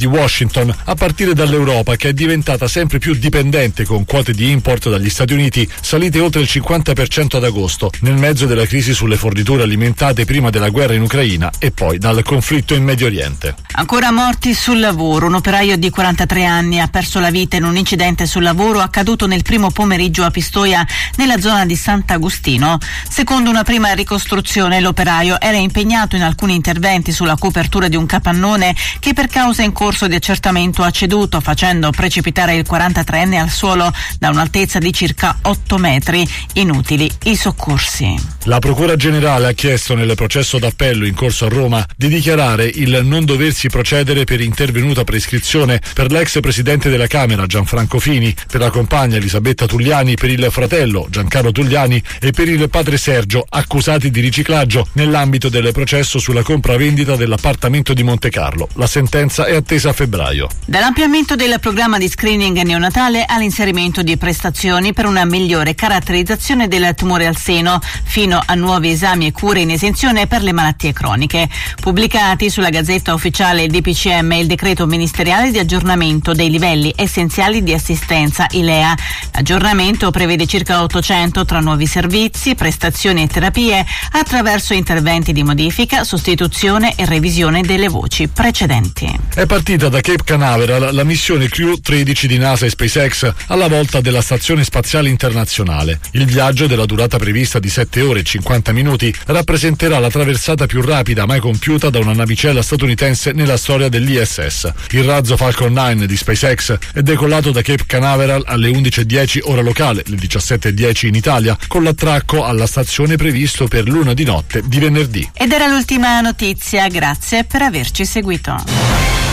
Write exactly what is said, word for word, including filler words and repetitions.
di Washington, a partire dall'Europa, che è diventata sempre più dipendente con quote di import dagli Stati Uniti salite oltre il cinquanta per cento ad agosto, nel mezzo della crisi sulle forniture alimentate prima della guerra in Ucraina e poi dal conflitto in Medio Oriente. Ancora morti sul lavoro. Un operaio di quarantatré anni ha perso la vita in un incidente sul lavoro accaduto nel primo pomeriggio a Pistoia, nella zona di Sant'Agostino. Secondo una prima ricostruzione, l'operaio era impegnato in alcuni interventi sulla copertura di un capannone che per causa in corso di accertamento ha ceduto, facendo precipitare il quarantatreenne al suolo da un'altezza di circa otto metri. Inutili i soccorsi. La Procura Generale ha chiesto nel processo d'appello in corso a Roma di dichiarare il non doversi procedere per intervenuta prescrizione per l'ex presidente della Camera Gianfranco Fini, per la compagna Elisabetta Tugliani, per il fratello Giancarlo Tugliani e per il padre Sergio, accusati di riciclaggio nell'ambito del processo sulla compravendita dell'appartamento di Montecarlo. La sentenza è attesa a febbraio. Dall'ampliamento del programma di screening neonatale all'inserimento di prestazioni per una migliore caratterizzazione del tumore al seno, fino a nuovi esami e cure in esenzione per le malattie croniche. Pubblicati sulla Gazzetta Ufficiale il D P C M e il decreto ministeriale di aggiornamento dei livelli essenziali di assistenza I L E A. L'aggiornamento prevede circa ottocento tra nuovi servizi, prestazioni e terapie attraverso interventi di modifica, sostituzione e revisione delle voci precedenti. È partita da Cape Canaveral la missione Crew tredici di NASA e SpaceX alla volta della Stazione Spaziale Internazionale. Il viaggio, della durata prevista di sette ore e cinquanta minuti, rappresenterà la traversata più rapida mai compiuta da una navicella statunitense nella storia dell'I S S. Il razzo Falcon nove di SpaceX è decollato da Cape Canaveral alle undici e dieci ora locale, le diciassette e dieci in Italia, con l'attracco alla stazione previsto per l'una di notte di venerdì. Ed era l'ultima notizia, grazie per averci seguito.